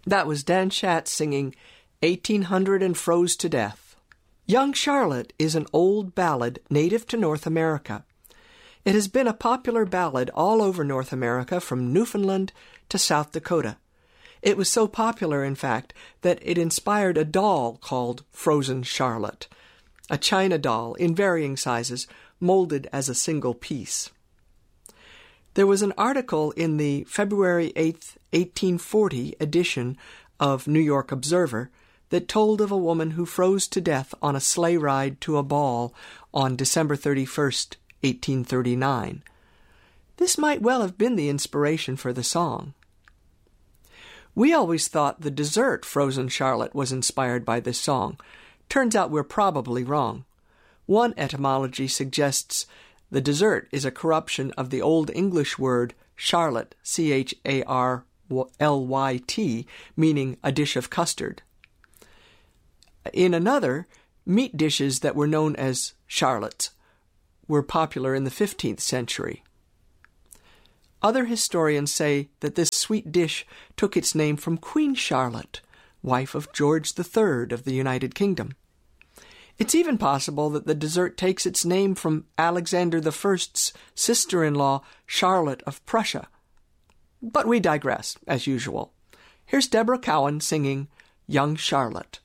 That was Dan Schatz singing 1800 and Froze to Death. Young Charlotte is an old ballad native to North America. It has been a popular ballad all over North America from Newfoundland to South Dakota. It was so popular, in fact, that it inspired a doll called Frozen Charlotte, a china doll in varying sizes, molded as a single piece. There was an article in the February 8, 1840 edition of New York Observer that told of a woman who froze to death on a sleigh ride to a ball on December 31st, 1839. This might well have been the inspiration for the song. We always thought the dessert Frozen Charlotte was inspired by this song. Turns out we're probably wrong. One etymology suggests the dessert is a corruption of the Old English word charlotte, Charlyt, meaning a dish of custard. In another, meat dishes that were known as charlottes were popular in the 15th century. Other historians say that this sweet dish took its name from Queen Charlotte, wife of George III of the United Kingdom. It's even possible that the dessert takes its name from Alexander I's sister-in-law, Charlotte of Prussia. But we digress, as usual. Here's Deborah Cowan singing Young Charlotte.